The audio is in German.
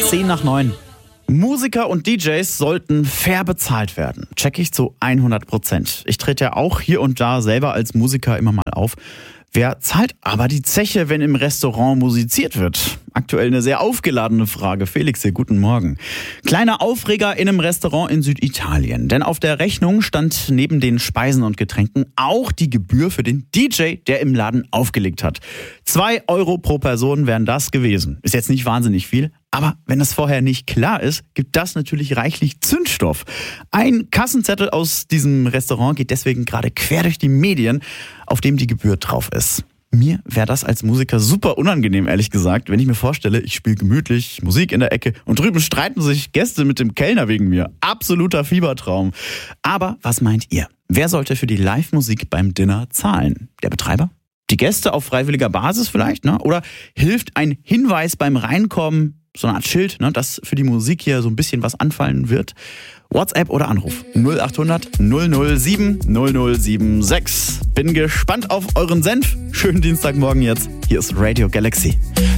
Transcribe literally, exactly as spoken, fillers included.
zehn nach neun. Musiker und D Js sollten fair bezahlt werden. Check ich zu hundert Prozent. Ich trete ja auch hier und da selber als Musiker immer mal auf. Wer zahlt aber die Zeche, wenn im Restaurant musiziert wird? Aktuell eine sehr aufgeladene Frage. Felix hier, guten Morgen. Kleiner Aufreger in einem Restaurant in Süditalien. Denn auf der Rechnung stand neben den Speisen und Getränken auch die Gebühr für den D J, der im Laden aufgelegt hat. Zwei Euro pro Person wären das gewesen. Ist jetzt nicht wahnsinnig viel. Aber wenn es vorher nicht klar ist, gibt das natürlich reichlich Zündstoff. Ein Kassenzettel aus diesem Restaurant geht deswegen gerade quer durch die Medien, auf dem die Gebühr drauf ist. Mir wäre das als Musiker super unangenehm, ehrlich gesagt, wenn ich mir vorstelle, ich spiele gemütlich Musik in der Ecke und drüben streiten sich Gäste mit dem Kellner wegen mir. Absoluter Fiebertraum. Aber was meint ihr? Wer sollte für die Live-Musik beim Dinner zahlen? Der Betreiber? Die Gäste auf freiwilliger Basis vielleicht, ne? Oder hilft ein Hinweis beim Reinkommen, so eine Art Schild, ne, dass für die Musik hier so ein bisschen was anfallen wird? WhatsApp oder Anruf null acht hundert null null sieben null null sieben sechs. Bin gespannt auf euren Senf. Schönen Dienstagmorgen jetzt. Hier ist Radio Galaxy.